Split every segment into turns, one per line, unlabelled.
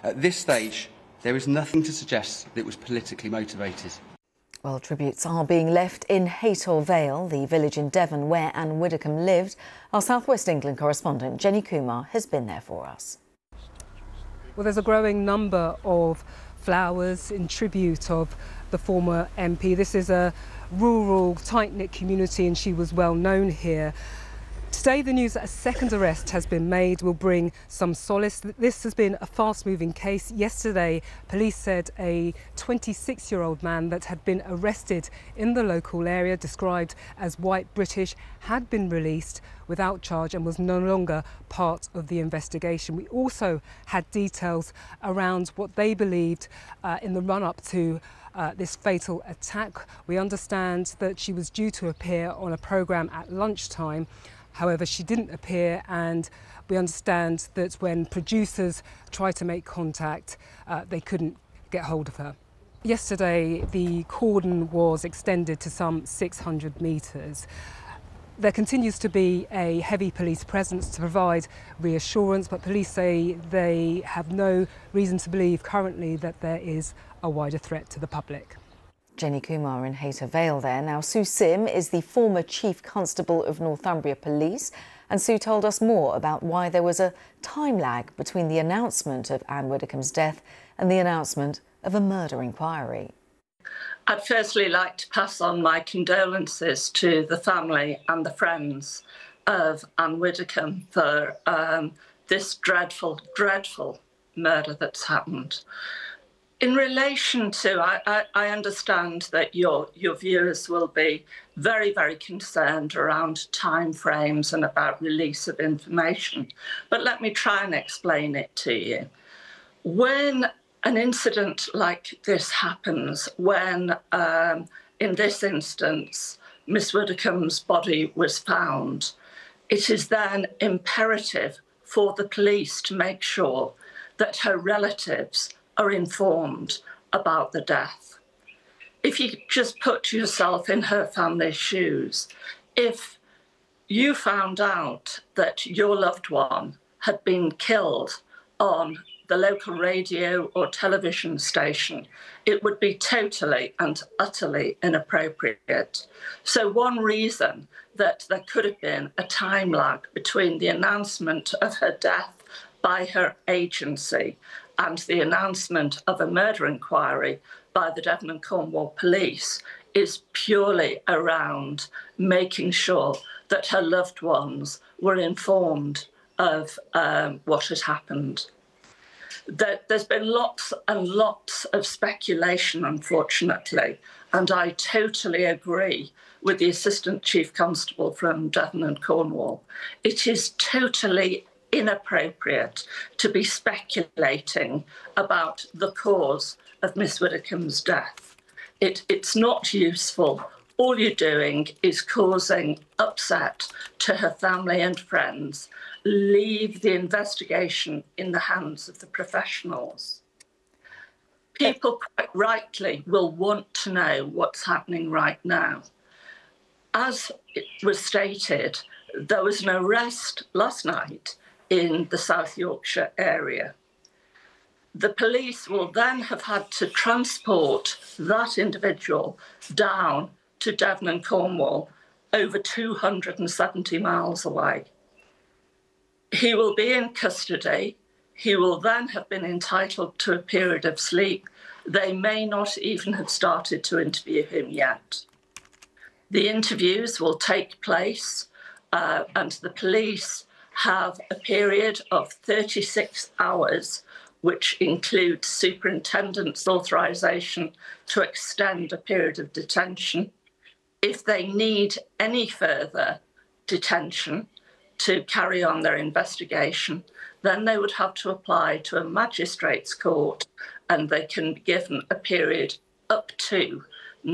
At this stage, there is nothing to suggest that it was politically motivated.
Well, tributes are being left in Haytor Vale, the village in Devon where Anne Widdecombe lived. Our South West England correspondent Jenny Kumar has been there for us.
Well, there's a growing number of flowers in tribute of the former MP. This is a rural, tight-knit community and she was well known here. Today, the news that a second arrest has been made will bring some solace. This has been a fast-moving case. Yesterday, police said a 26-year-old man that had been arrested in the local area, described as white British, had been released without charge and was no longer part of the investigation. We also had details around what they believed in the run-up to this fatal attack. We understand that she was due to appear on a programme at lunchtime. However, she didn't appear, and we understand that when producers tried to make contact, they couldn't get hold of her. Yesterday, the cordon was extended to some 600 metres. There continues to be a heavy police presence to provide reassurance, but police say they have no reason to believe currently that there is a wider threat to the public.
Jenny Kumar in Haytor Vale there. Now, Sue Sim is the former Chief Constable of Northumbria Police, and Sue told us more about why there was a time lag between the announcement of Anne Widdecombe's death and the announcement of a murder inquiry.
I'd firstly like to pass on my condolences to the family and the friends of Anne Widdecombe for this dreadful, dreadful murder that's happened. In relation to, I understand that your viewers will be very, very concerned around timeframes and about release of information, but let me try and explain it to you. When an incident like this happens, when, in this instance, Miss Widdecombe's body was found, it is then imperative for the police to make sure that her relatives are informed about the death. If you just put yourself in her family's shoes, if you found out that your loved one had been killed on the local radio or television station, it would be totally and utterly inappropriate. So one reason that there could have been a time lag between the announcement of her death by her agency and the announcement of a murder inquiry by the Devon and Cornwall Police is purely around making sure that her loved ones were informed of what had happened. There's been lots and lots of speculation, unfortunately, and I totally agree with the Assistant Chief Constable from Devon and Cornwall. It is totally inappropriate to be speculating about the cause of Miss Widdecombe's death. It's not useful. All you're doing is causing upset to her family and friends. Leave the investigation in the hands of the professionals. People quite rightly will want to know what's happening right now. As it was stated, there was an arrest last night in the South Yorkshire area. The police will then have had to transport that individual down to Devon and Cornwall, over 270 miles away. He will be in custody. He will then have been entitled to a period of sleep. They may not even have started to interview him yet. The interviews will take place and the police have a period of 36 hours, which includes superintendent's authorisation to extend a period of detention. If they need any further detention to carry on their investigation, then they would have to apply to a magistrate's court and they can be given a period up to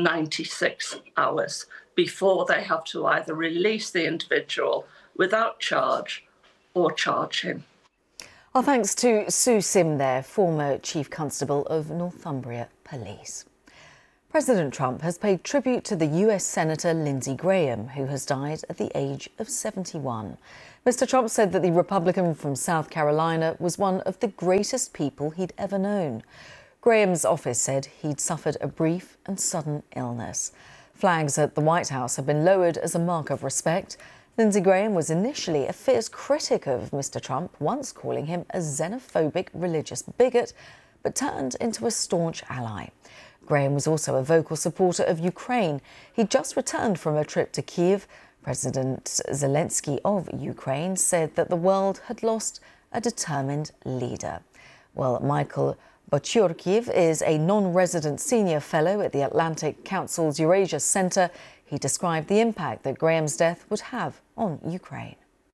96 hours before they have to either release the individual without charge or charge him.
Our thanks to Sue Sim there, former Chief Constable of Northumbria Police. President Trump has paid tribute to the US Senator Lindsey Graham, who has died at the age of 71. Mr. Trump said that the Republican from South Carolina was one of the greatest people he'd ever known. Graham's office said he'd suffered a brief and sudden illness. Flags at the White House have been lowered as a mark of respect. Lindsey Graham was initially a fierce critic of Mr. Trump, once calling him a xenophobic religious bigot, but turned into a staunch ally. Graham was also a vocal supporter of Ukraine. He'd just returned from a trip to Kyiv. President Zelensky of Ukraine said that the world had lost a determined leader. Well, Michael Bochurkiv is a non-resident senior fellow at the Atlantic Council's Eurasia Centre. He described the impact that Graham's death would have on Ukraine.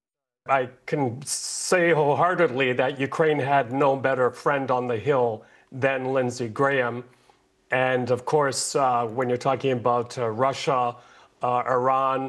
I can say wholeheartedly that Ukraine had no better friend on the Hill than Lindsey Graham. And of course, when you're talking about Russia, Iran,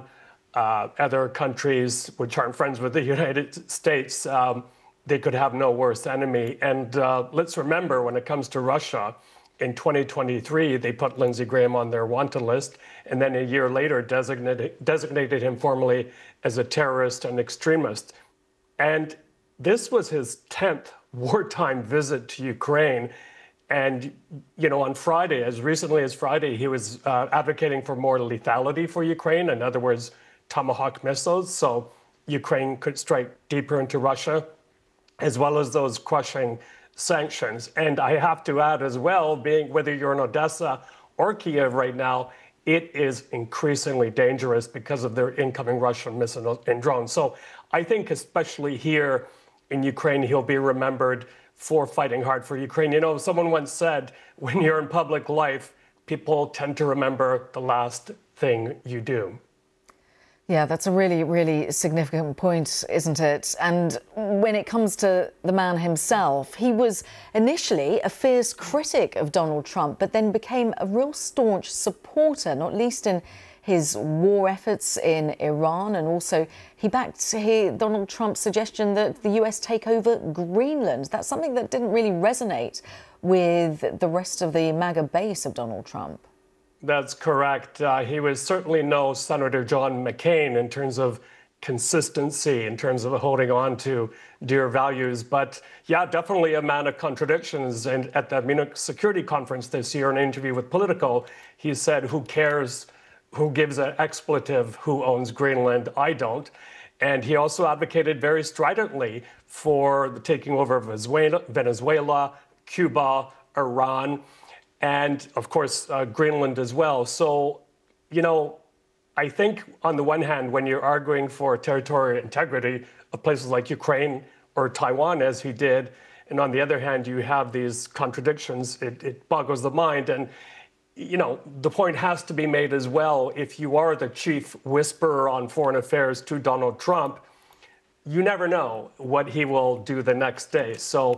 other countries which aren't friends with the United States, they could have no worse enemy. And let's remember, when it comes to Russia, in 2023, they put Lindsey Graham on their wanted list, and then a year later designated him formally as a terrorist and extremist. And this was his 10th wartime visit to Ukraine. And, you know, on Friday, as recently as Friday, he was advocating for more lethality for Ukraine. In other words, Tomahawk missiles, so Ukraine could strike deeper into Russia, as well as those crushing sanctions. And I have to add as well, being whether you're in Odessa or Kyiv right now, it is increasingly dangerous because of their incoming Russian missiles and drones. So I think especially here in Ukraine, he'll be remembered for fighting hard for Ukraine. You know, someone once said, when you're in public life, people tend to remember the last thing you do.
Yeah, that's a really, really significant point, isn't it? And when it comes to the man himself, he was initially a fierce critic of Donald Trump, but then became a real staunch supporter, not least in his war efforts in Iran. And also he backed Donald Trump's suggestion that the US take over Greenland. That's something that didn't really resonate with the rest of the MAGA base of Donald Trump.
That's correct. He was certainly no Senator John McCain in terms of consistency, in terms of holding on to dear values. But yeah, definitely a man of contradictions. And at the Munich Security Conference this year, in an interview with Politico, he said, "Who cares who gives an expletive who owns Greenland? I don't." And he also advocated very stridently for the taking over of Venezuela, Cuba, Iran, and of course, Greenland as well. So, you know, I think on the one hand, when you're arguing for territorial integrity of places like Ukraine or Taiwan, as he did, and on the other hand, you have these contradictions, it boggles the mind. And, you know, the point has to be made as well, if you are the chief whisperer on foreign affairs to Donald Trump, you never know what he will do the next day. So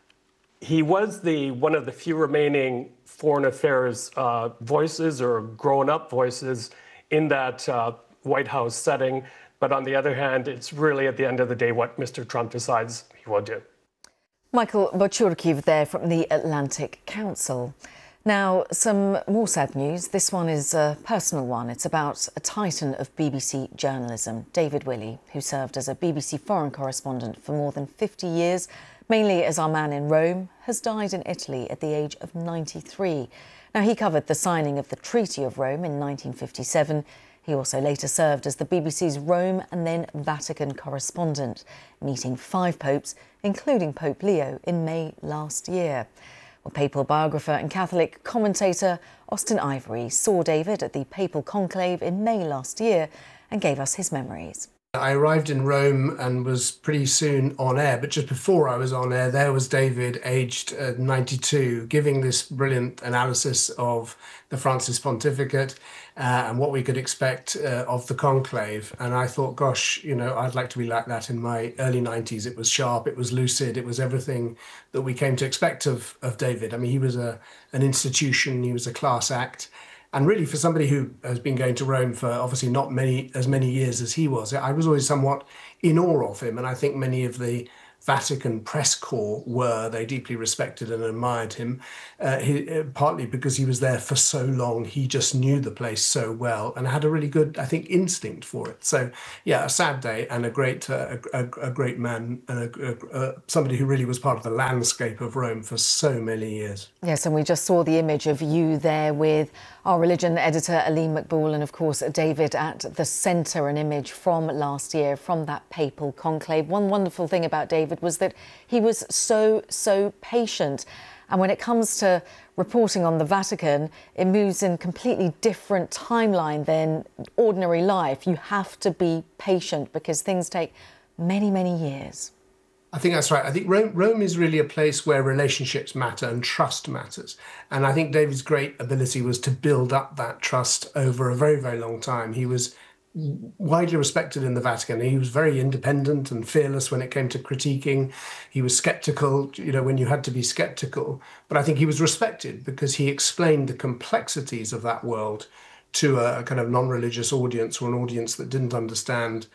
he was one of the few remaining foreign affairs voices or grown-up voices in that White House setting. But on the other hand, it's really at the end of the day what Mr. Trump decides he will do.
Michael Bochurkiv there from the Atlantic Council. Now, some more sad news. This one is a personal one. It's about a titan of BBC journalism, David Willey, who served as a BBC foreign correspondent for more than 50 years, mainly as our man in Rome, has died in Italy at the age of 93. Now, he covered the signing of the Treaty of Rome in 1957. He also later served as the BBC's Rome and then Vatican correspondent, meeting 5 popes, including Pope Leo, in May last year. Well, papal biographer and Catholic commentator Austin Ivory saw David at the papal conclave in May last year and gave us his memories.
I arrived in Rome and was pretty soon on air, but just before I was on air, there was David, aged 92, giving this brilliant analysis of the Francis pontificate and what we could expect of the conclave. And I thought, gosh, you know, I'd like to be like that in my early 90s. It was sharp, it was lucid, it was everything that we came to expect of David. I mean, he was an institution, he was a class act. And really, for somebody who has been going to Rome for obviously not as many years as he was, I was always somewhat in awe of him. And I think many of the Vatican press corps were. They deeply respected and admired him, partly because he was there for so long. He just knew the place so well and had a really good, I think, instinct for it. So, yeah, a sad day and a great man and somebody who really was part of the landscape of Rome for so many years.
Yes, and we just saw the image of you there with our religion editor, Aline McBall, and of course, David at the centre, an image from last year, from that papal conclave. One wonderful thing about David was that he was so patient. And when it comes to reporting on the Vatican, it moves in a completely different timeline than ordinary life. You have to be patient because things take many, many years.
I think that's right. I think Rome is really a place where relationships matter and trust matters. And I think David's great ability was to build up that trust over a very, very long time. He was widely respected in the Vatican. He was very independent and fearless when it came to critiquing. He was skeptical, when you had to be skeptical. But I think he was respected because he explained the complexities of that world to a kind of non-religious audience or an audience that didn't understand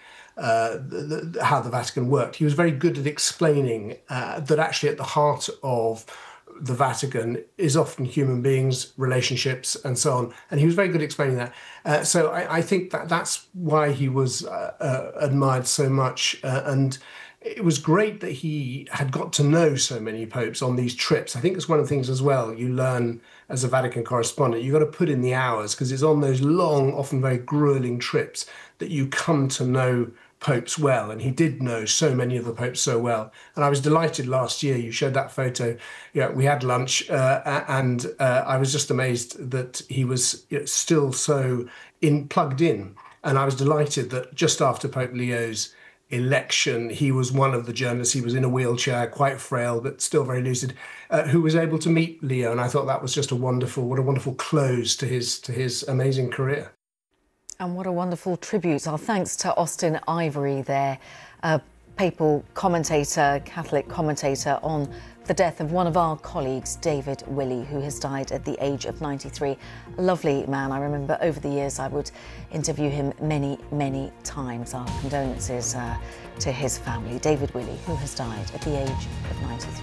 how the Vatican worked. He was very good at explaining that actually at the heart of the Vatican is often human beings, relationships, and so on. And he was very good at explaining that. So I think that's why he was admired so much. And it was great that he had got to know so many popes on these trips. I think it's one of the things as well you learn as a Vatican correspondent. You've got to put in the hours because it's on those long, often very grueling trips that you come to know popes well, and he did know so many of the popes so well. And I was delighted last year, you showed that photo, we had lunch and I was just amazed that he was still so plugged in. And I was delighted that just after Pope Leo's election, he was one of the journalists, he was in a wheelchair, quite frail, but still very lucid, who was able to meet Leo. And I thought that was just what a wonderful close to his amazing career.
And what a wonderful tribute. Our thanks to Austin Ivory there, a papal commentator, Catholic commentator on the death of one of our colleagues, David Willey, who has died at the age of 93. A lovely man. I remember over the years I would interview him many, many times. Our condolences to his family. David Willey, who has died at the age of 93.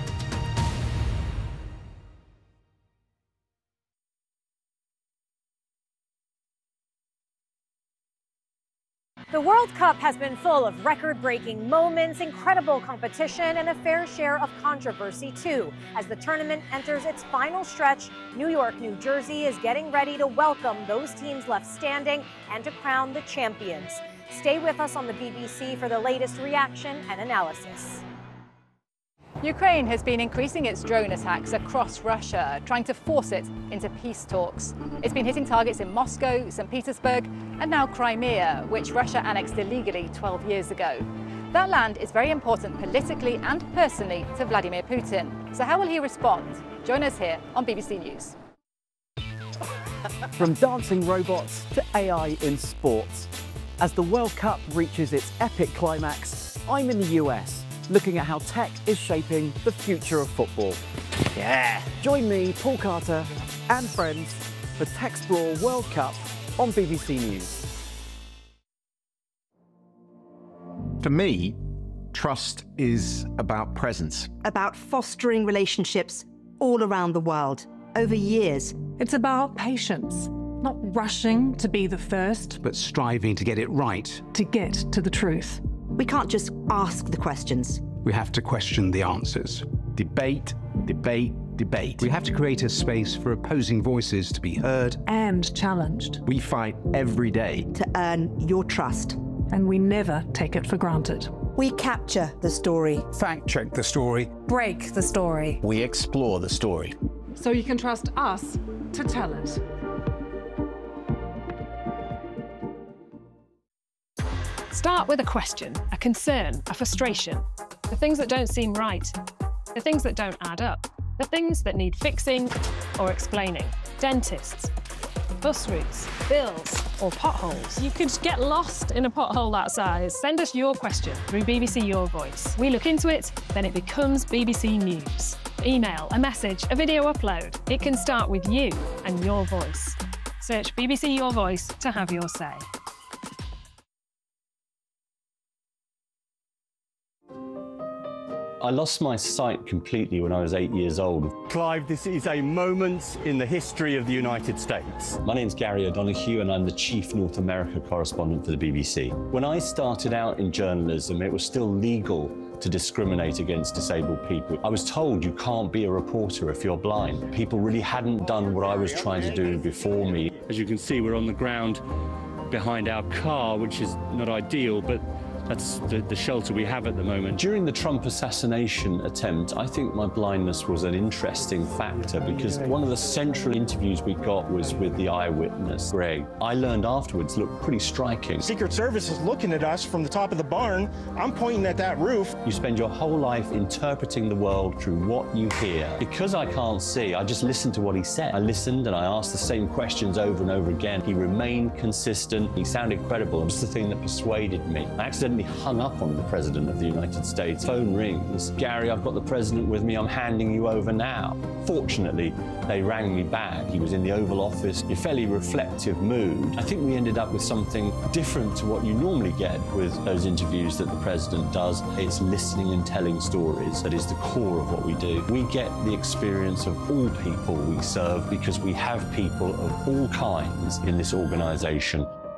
The World Cup has been full of record-breaking moments, incredible competition, and a fair share of controversy, too. As the tournament enters its final stretch, New York, New Jersey is getting ready to welcome those teams left standing and to crown the champions. Stay with us on the BBC for the latest reaction and analysis.
Ukraine has been increasing its drone attacks across Russia, trying to force it into peace talks. It's been hitting targets in Moscow, St. Petersburg, and now Crimea, which Russia annexed illegally 12 years ago. That land is very important politically and personally to Vladimir Putin. So how will he respond? Join us here on BBC News.
From dancing robots to AI in sports. As the World Cup reaches its epic climax, I'm in the US, looking at how tech is shaping the future of football. Yeah! Join me, Paul Carter, and friends for Tech Sprawl World Cup on BBC News.
For me, trust is about presence.
About fostering relationships all around the world, over years.
It's about patience, not rushing to be the first,
but striving to get it right.
To get to the truth.
We can't just ask the questions.
We have to question the answers. Debate, debate, debate. We have to create a space for opposing voices to be heard
and challenged.
We fight every day
to earn your trust.
And we never take it for granted.
We capture the story.
Fact check the story.
Break the story.
We explore the story.
So you can trust us to tell it.
Start with a question, a concern, a frustration. The things that don't seem right. The things that don't add up. The things that need fixing or explaining. Dentists, bus routes, bills, or potholes. You could get lost in a pothole that size. Send us your question through BBC Your Voice. We look into it, then it becomes BBC News. Email, a message, a video upload. It can start with you and your voice. Search BBC Your Voice to have your say.
I lost my sight completely when I was 8 years old.
Clive, this is a moment in the history of the United States.
My name's Gary O'Donoghue and I'm the Chief North America correspondent for the BBC. When I started out in journalism, it was still legal to discriminate against disabled people. I was told you can't be a reporter if you're blind. People really hadn't done what I was trying to do before me.
As you can see, we're on the ground behind our car, which is not ideal, but that's the shelter we have at the moment.
During the Trump assassination attempt, I think my blindness was an interesting factor because one of the central interviews we got was with the eyewitness, Greg. I learned afterwards looked pretty striking.
Secret Service is looking at us from the top of the barn. I'm pointing at that roof.
You spend your whole life interpreting the world through what you hear. Because I can't see, I just listened to what he said. I listened and I asked the same questions over and over again. He remained consistent. He sounded credible. It was the thing that persuaded me. I accidentally hung up on the President of the United States. Phone rings. Gary, I've got the President with me. I'm handing you over now. Fortunately, they rang me back. He was in the Oval Office, in a fairly reflective mood. I think we ended up with something different to what you normally get with those interviews that the President does. It's listening and telling stories. That is the core of what we do. We get the experience of all people we serve because we have people of all kinds in this organisation.